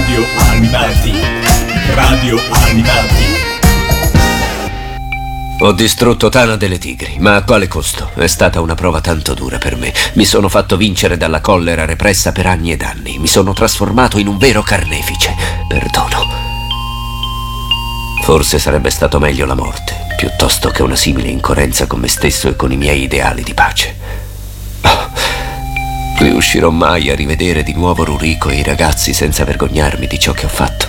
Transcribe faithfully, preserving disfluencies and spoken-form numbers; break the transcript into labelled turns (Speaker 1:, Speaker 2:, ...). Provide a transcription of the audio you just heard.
Speaker 1: Radio Animati. Radio Animati.
Speaker 2: Ho distrutto Tana delle Tigri, ma a quale costo? È stata una prova tanto dura per me. Mi sono fatto vincere dalla collera repressa per anni ed anni. Mi sono trasformato in un vero carnefice. Perdono. Forse sarebbe stato meglio la morte, piuttosto che una simile incoerenza con me stesso e con i miei ideali di pace. Oh, riuscirò mai a rivedere di nuovo Ruriko e i ragazzi senza vergognarmi di ciò che ho fatto?